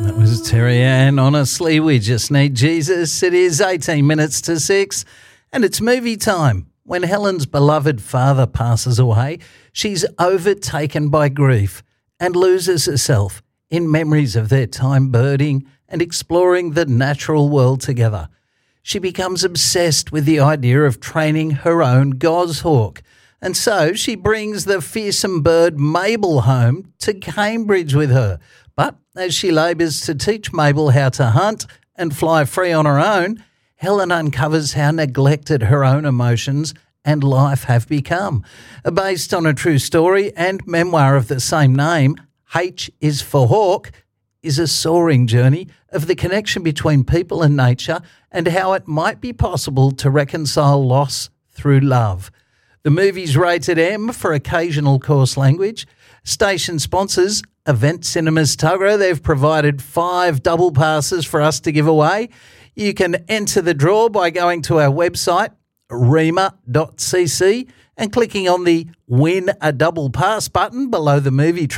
That was Terry Ann. Honestly, we just need Jesus. It is 18 minutes to 6 and it's movie time. When Helen's beloved father passes away, she's overtaken by grief and loses herself in memories of their time birding and exploring the natural world together. She becomes obsessed with the idea of training her own goshawk, and so she brings the fearsome bird Mabel home to Cambridge with her. But as she labours to teach Mabel how to hunt and fly free on her own, Helen uncovers how neglected her own emotions and life have become. Based on a true story and memoir of the same name, H is for Hawk, is a soaring journey of the connection between people and nature and how it might be possible to reconcile loss through love. The movie's rated M for occasional coarse language. Station sponsors, Event Cinemas Tuggerah. They've provided 5 double passes for us to give away. You can enter the draw by going to our website, rema.cc, and clicking on the Win a Double Pass button below the movie